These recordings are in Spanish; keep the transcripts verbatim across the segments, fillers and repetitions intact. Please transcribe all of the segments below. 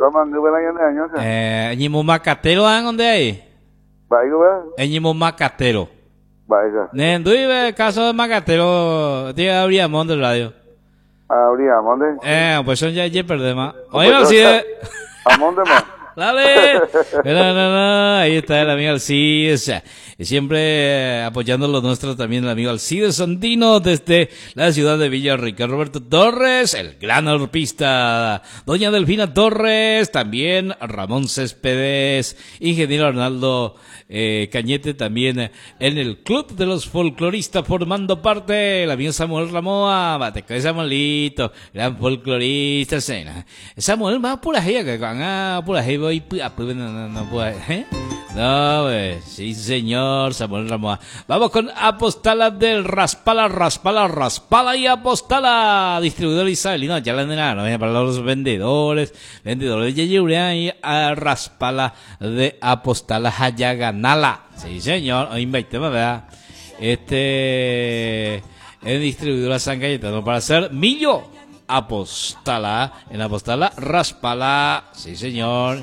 Toma, no buena ya años. Eh, ñimo macatero, ¿ah? ¿Dónde hay? Vaya, Eh, ñimo macatero. vaya. Nenduive, caso de macatero, tío, habría monte radio. Habría, ¿dónde? Eh, pues son ya, ya perdemos. Oye, así de... ¿A dónde más? ¡Dale! No, no, no, ahí está el amigo Alcides, y siempre eh, apoyando lo nuestro también el amigo Alcides Sandino desde la ciudad de Villarrica. Roberto Torres, el gran arpista, doña Delfina Torres, también Ramón Céspedes, ingeniero Arnaldo eh, Cañete también en el club de los folcloristas formando parte, el amigo Samuel Ramoa, Bateca de Samuelito, gran folclorista, cena. Samuel va por ahí, que van a por ahí. No, no, no puede, ¿eh? No, pues, sí, señor, Samuel Ramos. Vamos con Apostala del Raspala, Raspala, Raspala y Apostala, distribuidor isabelino, ya la nena, para los vendedores, vendedores de Yurea y a Raspala de Apostala, Hayaganala. Sí, señor, hoy invitemos, ¿verdad? Este, el distribuidor San Cayetano para hacer millo. Apostala, en Apostala, Raspala, sí señor.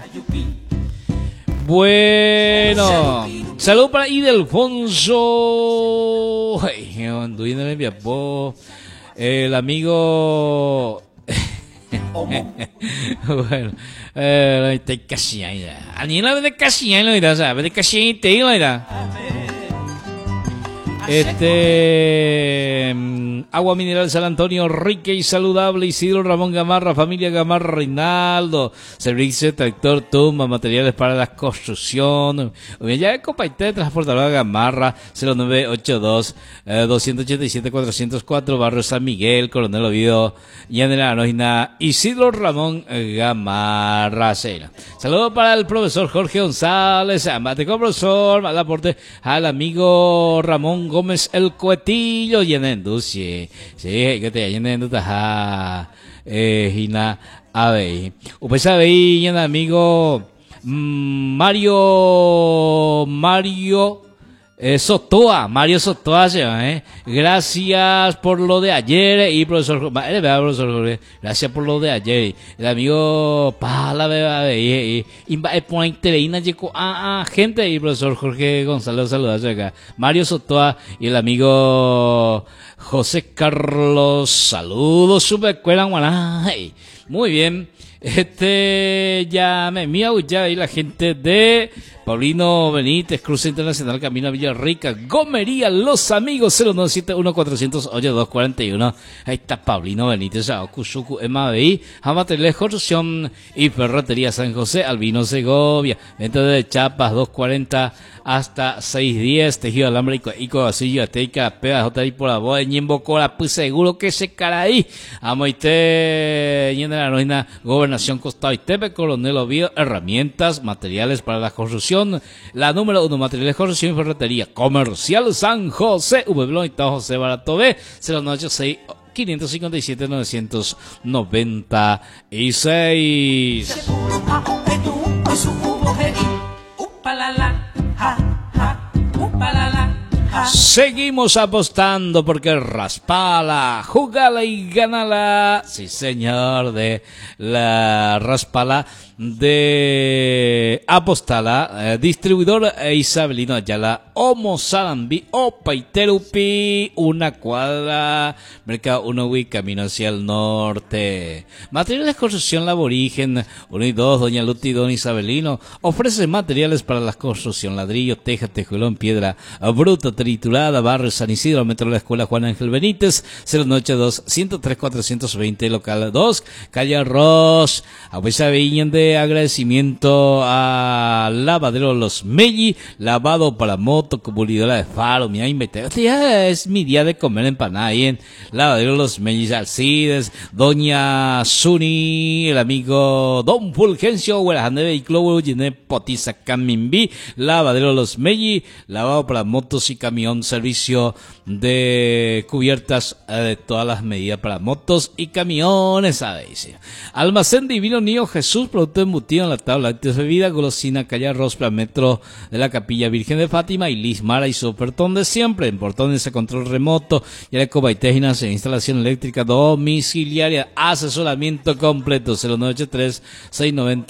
Bueno, salud para Idelfonso, el amigo, bueno, eh, te casi ahí, Aniela de casi ahí lo irá, ¿sabes? De casi te lo irá. Este agua mineral San Antonio, rica y saludable. Isidro Ramón Gamarra, familia Gamarra Reinaldo, servicio tractor tumba, materiales para la construcción. Ya Copaité, transportadora Gamarra, cero nueve ocho dos, dos ocho siete, cuatro cero cuatro, barrio San Miguel, Coronel Oviedo, Llanera Anógina, Isidro Ramón Gamarra. Saludos para el profesor Jorge González, mate con profesor, mal aporte al amigo Ramón Gómez el Coetillo, llenando, sí, sí, que te llenando, taja, eh, Gina, a ver, usted sabe, y el amigo Mario, Mario, eh, Sotoa, Mario Sotoa, eh, gracias por lo de ayer, y profesor, eh, profesor, gracias por lo de ayer, el amigo Pala, bebé, y, y, y, por internet llegó a, a gente, y profesor Jorge González, saludos acá, Mario Sotoa, y el amigo José Carlos, saludos, supercuela, guanay, muy bien. Este, ya me miau, ya ahí la gente de Paulino Benítez, Cruz Internacional, Camino a Villarrica, Gomería, Los Amigos, cero nueve siete uno cuatro cero cero ocho dos cuatro uno. Ahí está Paulino Benítez, Aokusuku, M A B I, Amateriales Construcción y Ferretería San José, Albino Segovia, venta de chapas dos cuarenta hasta seis diez, tejido alámbrico, Ico, Vasillo, Ateica, Pega, J I por la voz, Ñembo, Cola, pues seguro que se cara ahí. Amoite, Ñenda la Noina, Gobernación Costa Itepe, Coronel Oviedo, herramientas, materiales para la construcción, la número uno, materiales de construcción y ferretería, Comercial San José, V. y José Barato B, cero nueve ocho seis, quinientos cincuenta y siete, novecientos noventa y seis. Seguimos apostando porque Raspala, jugala y ganala. Sí, señor, de la Raspala de Apostala, eh, distribuidor eh, Isabelino Ayala, Homo Salambi, Opaiterupi, una cuadra, Mercado Unohui, camino hacia el norte. Materiales de construcción Laborigen, uno y dos, Doña Luti, Don Isabelino, ofrece materiales para la construcción, ladrillo, teja, tejuelón, piedra bruta, triturada, barrio San Isidro, metro de la Escuela Juan Ángel Benítez, cero nueve ocho dos, ciento tres, cuatrocientos veinte, local dos, calle Arroz, Abuesa Viñen de agradecimiento a Lavadero Los Melli, lavado para moto, pulidora de faro, mi invitado, ya es mi día de comer empanada en Lavadero Los Melli, Alcides, Doña Suni, el amigo Don Fulgencio, Huelajande Vehículo, Llené Potiza Camimbi, Lavadero Los Melli, lavado para motos y camión, servicio de cubiertas eh, de todas las medidas para motos y camiones, ¿sabes? Almacén Divino Niño Jesús, producto embutido en la tabla antes bebida, golosina, calle Arroz, metro de la Capilla Virgen de Fátima y Lismara y su ofertón de siempre, en portones de control remoto, y la Cobaiteginas en instalación eléctrica domiciliaria, asesoramiento completo, cero nueve ocho tres, seis nueve cero